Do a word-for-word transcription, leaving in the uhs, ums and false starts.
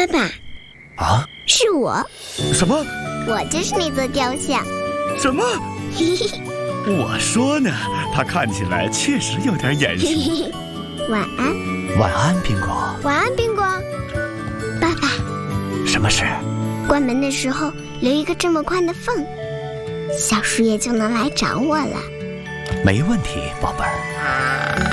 爸爸， 啊？ 是我。 什么？ 我就是那座雕像。 什么？ 嘿嘿嘿， 我说呢，他看起来确实有点眼熟。 晚安。 晚安，苹果。 晚安，苹果。爸爸， 什么事？ 关门的时候留一个这么宽的缝，小树叶就能来找我了。 没问题，宝贝儿。